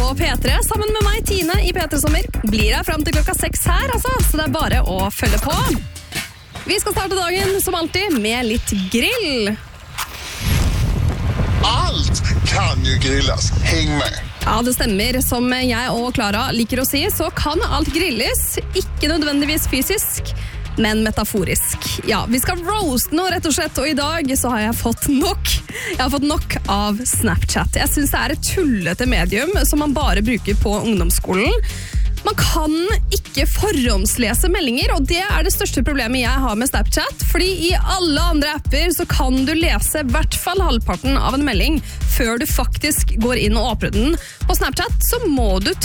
P3, sammen med meg, Tine, i P3 Sommer. Blir jeg frem til klokka 6 her, altså, så det er bare å følge på. Vi skal starte dagen, som alltid, med litt grill. Allt kan ju grillas. Häng med. Ja, det stemmer. Som jeg og Clara liker å si, så kan alt grilles. Ikke nødvendigvis fysisk, men metaforisk. Ja, vi skal roaste nå, rett og slett, og i dag så har jeg fått nok. Jeg har fått nok av Snapchat. Jeg synes det er et tullete medium som man bare bruker på ungdomsskolen. Man kan ikke forhåndslese meldinger, og det er det største problemet jeg har med Snapchat, fordi i alle andre apper så kan du lese i hvert fall halvparten av en melding før du faktisk går inn og åpner den. På Snapchat så må du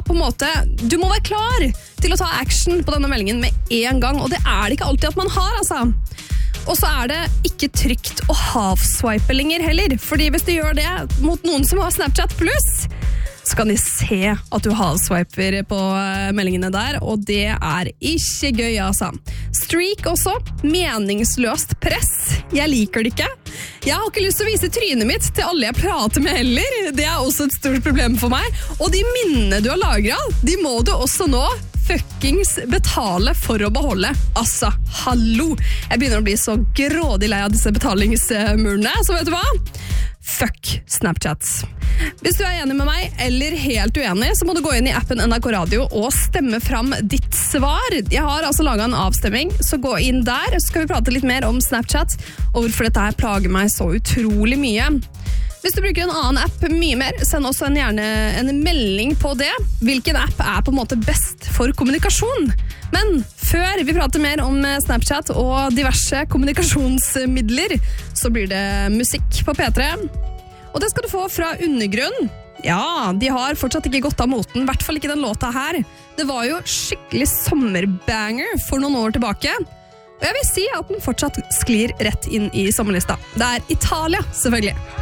du må være klar til å ta action på denne meldingen med en gang, og det er det ikke alltid at man har, altså. Og så er det ikke trygt å half-swipe lenger heller, fordi hvis du gjør det mot noen som har Snapchat Plus, så kan de se at du halswiper på meldingene der, og det er ikke gøy, altså. Streak også, meningsløst press. Jeg liker det ikke. Jeg har ikke lyst til å vise trynet mitt til alle jeg prater med heller. Det er også et stort problem for meg. Og de minnene du har lagret, de må du også nå fuckings betale for å beholde. Altså, hallo! Jeg begynner å bli så grådig lei av disse betalingsmurene, så vet du hva? Fuck Snapchat. Hvis du er enig med meg, eller helt uenig, så må du gå inn i appen NRK Radio og stemme fram ditt svar. Jeg har altså laget en avstemming, så gå inn der, så skal vi prate litt mer om Snapchat, og hvorfor dette her plager meg så utrolig mye. Hvis du bruker en annen app mye mer, send også gjerne en melding på det. Hvilken app er på en måte best for kommunikasjon? Men før vi prater mer om Snapchat og diverse kommunikasjonsmidler, så blir det musikk på P3. Og det skal du få fra Undergrunn. Ja, de har fortsatt ikke gått av moten, i hvert fall ikke den låta her. Det var jo skikkelig sommerbanger for noen år tilbake. Og jeg vil si at den fortsatt sklir rett inn i sommerlista. Det er Italia, selvfølgelig.